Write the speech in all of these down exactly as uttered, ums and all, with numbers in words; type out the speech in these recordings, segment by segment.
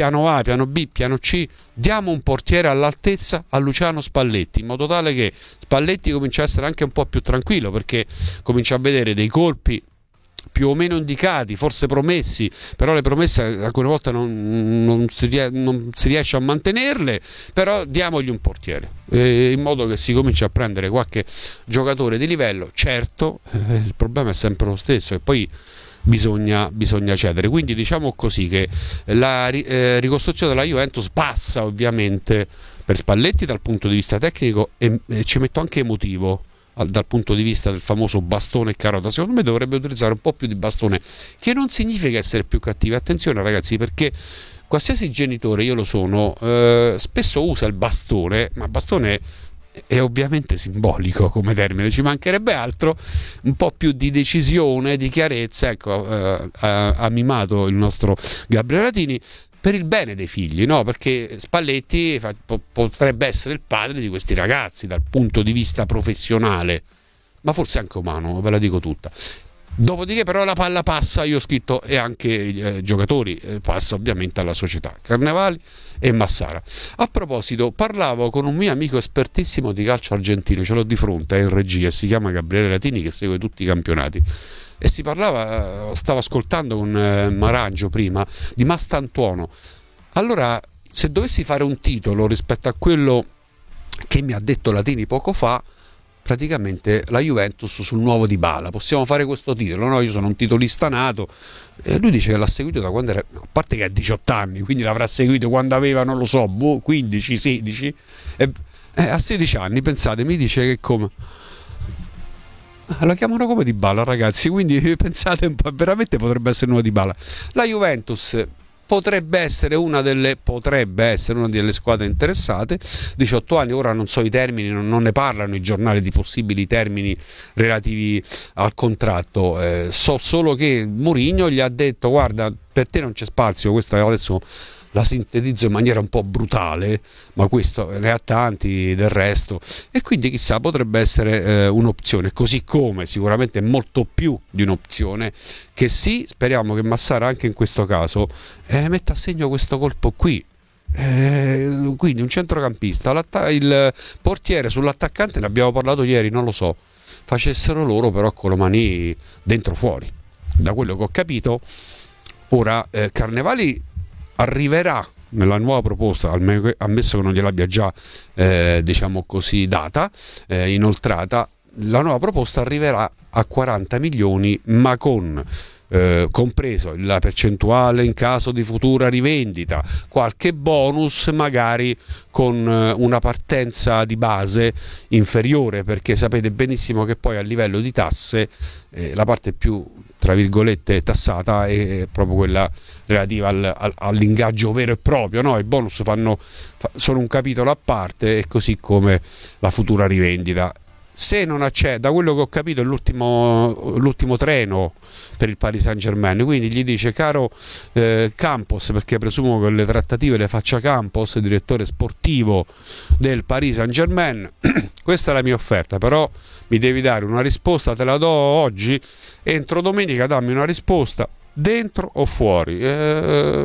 piano A, piano B, piano C, diamo un portiere all'altezza a Luciano Spalletti, in modo tale che Spalletti comincia a essere anche un po' più tranquillo, perché comincia a vedere dei colpi più o meno indicati, forse promessi, però le promesse alcune volte non, non, si, non si riesce a mantenerle, però diamogli un portiere, eh, in modo che si cominci a prendere qualche giocatore di livello. Certo, eh, il problema è sempre lo stesso, e poi bisogna, bisogna cedere. Quindi diciamo così che la eh, ricostruzione della Juventus passa ovviamente per Spalletti dal punto di vista tecnico, e, e ci metto anche emotivo dal punto di vista del famoso bastone e carota. Secondo me dovrebbe utilizzare un po' più di bastone, che non significa essere più cattivi, attenzione ragazzi, perché qualsiasi genitore, io lo sono, eh, spesso usa il bastone, ma bastone è ovviamente simbolico come termine, ci mancherebbe altro, un po' più di decisione, di chiarezza. Ecco, eh, ha, ha mimato il nostro Gabriele Latini per il bene dei figli, no? Perché Spalletti fa, po- potrebbe essere il padre di questi ragazzi dal punto di vista professionale, ma forse anche umano, ve la dico tutta. Dopodiché però la palla passa, io ho scritto, e anche i eh, giocatori, eh, passa ovviamente alla società, Carnevali e Massara. A proposito, parlavo con un mio amico espertissimo di calcio argentino, ce l'ho di fronte, è in regia, si chiama Gabriele Latini, che segue tutti i campionati, e si parlava, stavo ascoltando con eh, Marangio prima, di Mastantuono. Allora, se dovessi fare un titolo rispetto a quello che mi ha detto Latini poco fa, praticamente la Juventus sul nuovo Dybala, possiamo fare questo titolo, no? Io sono un titolista nato, e lui dice che l'ha seguito da quando era, a parte che ha diciotto anni, quindi l'avrà seguito quando aveva, non lo so, quindici sedici, e, eh, a sedici anni, pensate, mi dice che come la chiamano come Dybala, ragazzi, quindi pensate un po', veramente potrebbe essere uno Dybala. La Juventus potrebbe essere una delle potrebbe essere una delle squadre interessate. diciotto anni, ora non so i termini, non, non ne parlano i giornali di possibili termini relativi al contratto, eh, so solo che Mourinho gli ha detto: guarda, per te non c'è spazio. Questa adesso la sintetizzo in maniera un po' brutale, ma questo ne ha tanti del resto, e quindi chissà, potrebbe essere eh, un'opzione, così come sicuramente molto più di un'opzione, che sì, speriamo che Massara anche in questo caso eh, metta a segno questo colpo qui. Eh, quindi un centrocampista, il portiere sull'attaccante, ne abbiamo parlato ieri, non lo so, facessero loro però con le mani dentro fuori, da quello che ho capito. Ora eh, Carnevali arriverà nella nuova proposta, ammesso che non gliel'abbia già eh, diciamo così data, eh, inoltrata, la nuova proposta arriverà a quaranta milioni, ma con eh, compreso la percentuale in caso di futura rivendita, qualche bonus magari con eh, una partenza di base inferiore, perché sapete benissimo che poi a livello di tasse eh, la parte più, tra virgolette, tassata è proprio quella relativa al, al, all'ingaggio vero e proprio, no? I bonus fanno, fa, sono un capitolo a parte, e così come la futura rivendita. Se non c'è, da quello che ho capito, è l'ultimo, l'ultimo treno per il Paris Saint-Germain, quindi gli dice: caro eh, Campos, perché presumo che le trattative le faccia Campos, direttore sportivo del Paris Saint-Germain, questa è la mia offerta, però mi devi dare una risposta, te la do oggi, entro domenica dammi una risposta, dentro o fuori, eh,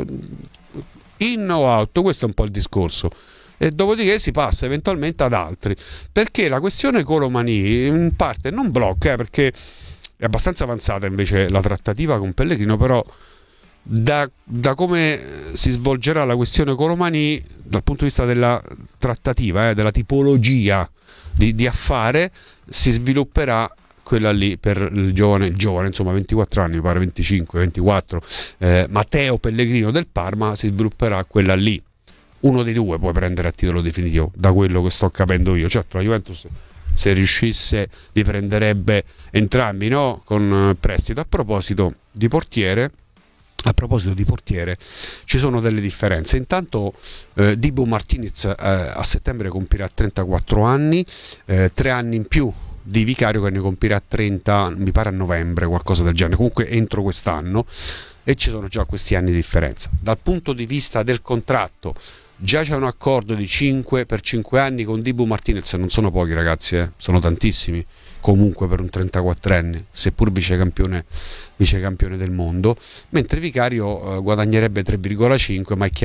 in o out, questo è un po' il discorso. E dopodiché si passa eventualmente ad altri, perché la questione Kolo Muani in parte non blocca, eh, perché è abbastanza avanzata invece la trattativa con Pellegrino, però da, da come si svolgerà la questione Kolo Muani dal punto di vista della trattativa, eh, della tipologia di, di affare, si svilupperà quella lì per il giovane, il giovane insomma ventiquattro anni, mi pare venticinque ventiquattro, eh, Matteo Pellegrino del Parma, si svilupperà quella lì. Uno dei due puoi prendere a titolo definitivo, da quello che sto capendo io. Certo, la Juventus, se riuscisse, li prenderebbe entrambi, no? Con prestito. A proposito di portiere, a proposito di portiere, ci sono delle differenze. Intanto eh, Dibu Martinez eh, a settembre compirà trentaquattro anni, eh, tre anni in più di Vicario, che ne compirà trenta, mi pare a novembre, qualcosa del genere, comunque entro quest'anno, e ci sono già questi anni di differenza. Dal punto di vista del contratto, già c'è un accordo di cinque per cinque anni con Dibu Martinez, non sono pochi ragazzi, eh? Sono tantissimi comunque per un trentaquattrenne, seppur vicecampione, vicecampione del mondo, mentre Vicario eh, guadagnerebbe tre virgola cinque, ma è chiaro